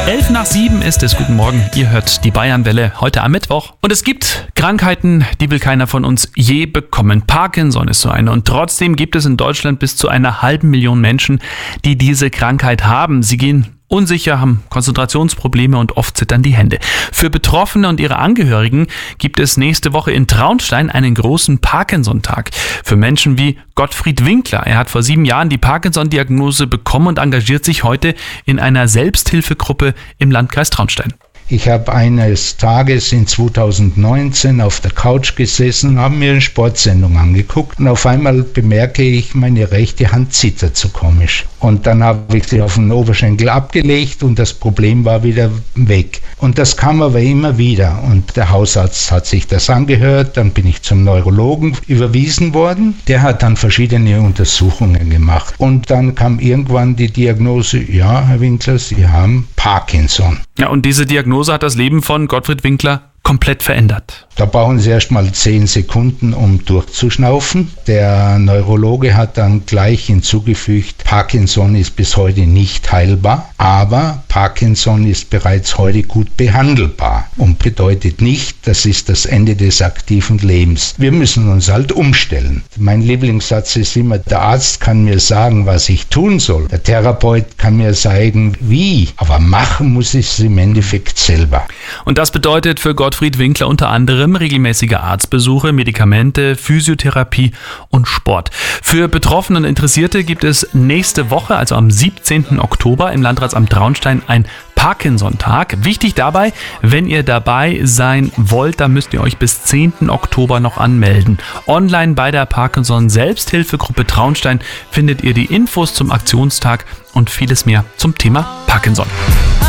6:11 ist es. Guten Morgen, ihr hört die Bayernwelle heute am Mittwoch. Und es gibt Krankheiten, die will keiner von uns je bekommen. Parkinson ist so eine. Und trotzdem gibt es in Deutschland bis zu 500.000 Menschen, die diese Krankheit haben. Sie gehen unsicher, haben Konzentrationsprobleme und oft zittern die Hände. Für Betroffene und ihre Angehörigen gibt es nächste Woche in Traunstein einen großen Parkinson-Tag. Für Menschen wie Gottfried Winkler. Er hat vor 7 Jahren die Parkinson-Diagnose bekommen und engagiert sich heute in einer Selbsthilfegruppe im Landkreis Traunstein. Ich habe eines Tages in 2019 auf der Couch gesessen, habe mir eine Sportsendung angeguckt und auf einmal bemerke ich, meine rechte Hand zittert so komisch. Und dann habe ich sie auf den Oberschenkel abgelegt und das Problem war wieder weg. Und das kam aber immer wieder und der Hausarzt hat sich das angehört, dann bin ich zum Neurologen überwiesen worden. Der hat dann verschiedene Untersuchungen gemacht und dann kam irgendwann die Diagnose, ja, Herr Winkler, Sie haben Parkinson. Ja, und diese Diagnose hat das Leben von Gottfried Winkler komplett verändert. Da brauchen Sie erst mal 10 Sekunden, um durchzuschnaufen. Der Neurologe hat dann gleich hinzugefügt, Parkinson ist bis heute nicht heilbar, aber Parkinson ist bereits heute gut behandelbar und bedeutet nicht, das ist das Ende des aktiven Lebens. Wir müssen uns halt umstellen. Mein Lieblingssatz ist immer, der Arzt kann mir sagen, was ich tun soll. Der Therapeut kann mir sagen, wie, aber machen muss ich es im Endeffekt selber. Und das bedeutet für Gottfried Winkler unter anderem regelmäßige Arztbesuche, Medikamente, Physiotherapie und Sport. Für Betroffene und Interessierte gibt es nächste Woche, also am 17. Oktober im Landratsamt Traunstein, ein Parkinson-Tag. Wichtig dabei, wenn ihr dabei sein wollt, dann müsst ihr euch bis 10. Oktober noch anmelden. Online bei der Parkinson-Selbsthilfegruppe Traunstein findet ihr die Infos zum Aktionstag und vieles mehr zum Thema Parkinson.